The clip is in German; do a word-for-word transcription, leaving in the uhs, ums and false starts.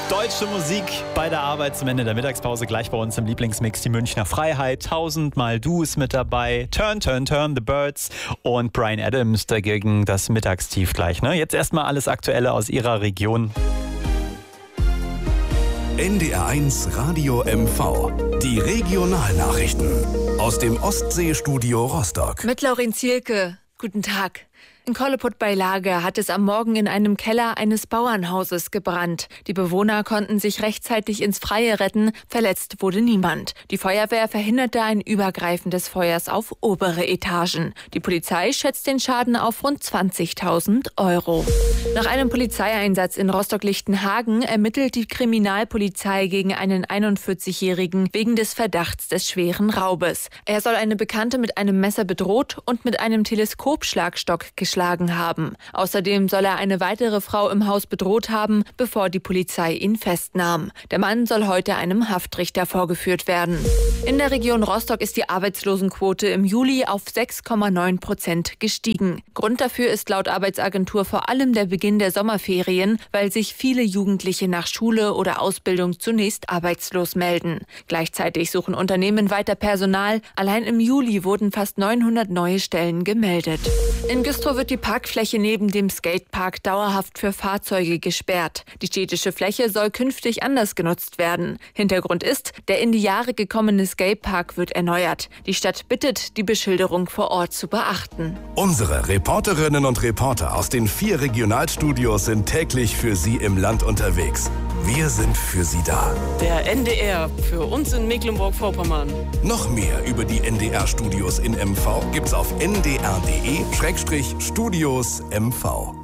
Deutsche Musik bei der Arbeit zum Ende der Mittagspause. Gleich bei uns im Lieblingsmix die Münchner Freiheit. Tausendmal Du ist mit dabei. Turn, Turn, Turn, The Birds und Bryan Adams dagegen das Mittagstief gleich. Ne? Jetzt erstmal alles Aktuelle aus Ihrer Region. N D R eins Radio M V. Die Regionalnachrichten aus dem Ostseestudio Rostock. Mit Laurin Zielke. Guten Tag. In Kolleput bei Lager hat es am Morgen in einem Keller eines Bauernhauses gebrannt. Die Bewohner konnten sich rechtzeitig ins Freie retten, verletzt wurde niemand. Die Feuerwehr verhinderte ein Übergreifen des Feuers auf obere Etagen. Die Polizei schätzt den Schaden auf rund zwanzigtausend Euro. Nach einem Polizeieinsatz in Rostock-Lichtenhagen ermittelt die Kriminalpolizei gegen einen einundvierzigjährigen wegen des Verdachts des schweren Raubes. Er soll eine Bekannte mit einem Messer bedroht und mit einem Teleskopschlagstock geschlagen haben. Außerdem soll er eine weitere Frau im Haus bedroht haben, bevor die Polizei ihn festnahm. Der Mann soll heute einem Haftrichter vorgeführt werden. In der Region Rostock ist die Arbeitslosenquote im Juli auf sechs Komma neun Prozent gestiegen. Grund dafür ist laut Arbeitsagentur vor allem der Beginn der Sommerferien, weil sich viele Jugendliche nach Schule oder Ausbildung zunächst arbeitslos melden. Gleichzeitig suchen Unternehmen weiter Personal. Allein im Juli wurden fast neunhundert neue Stellen gemeldet. In Güstrow wird die Parkfläche neben dem Skatepark dauerhaft für Fahrzeuge gesperrt. Die städtische Fläche soll künftig anders genutzt werden. Hintergrund ist, der in die Jahre gekommene Skatepark wird erneuert. Die Stadt bittet, die Beschilderung vor Ort zu beachten. Unsere Reporterinnen und Reporter aus den vier Regionalstudios sind täglich für Sie im Land unterwegs. Wir sind für Sie da. Der N D R für uns in Mecklenburg-Vorpommern. Noch mehr über die N D R-Studios in M V gibt's auf n d r punkt d e Studios M V.